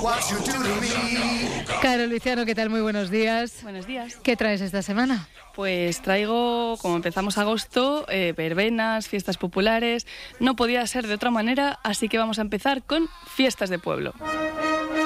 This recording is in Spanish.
Caro Luciano, ¿qué tal? Muy buenos días. Buenos días. ¿Qué traes esta semana? Pues traigo, como empezamos agosto, verbenas, fiestas populares. No podía ser de otra manera, así que vamos a empezar con fiestas de pueblo.